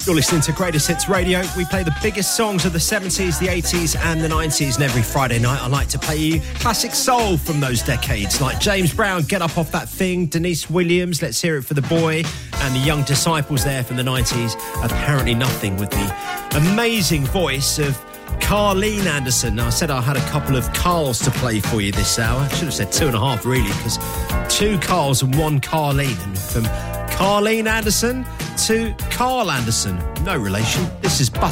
You're listening to Greatest Hits Radio. We play the biggest songs of the 70s, the 80s and the 90s, and every Friday night I like to play you classic soul from those decades, like James Brown, Get Up Off That Thing, Denise Williams, Let's Hear It for the Boy, and the Young Disciples there from the 90s, Apparently Nothing, with the amazing voice of Carleen Anderson. Now, I said I had a couple of Carls to play for you this hour. I should have said 2.5 really, because 2 Carls and 1 Carleen. And from Carleen Anderson to Carl Anderson, no relation. This is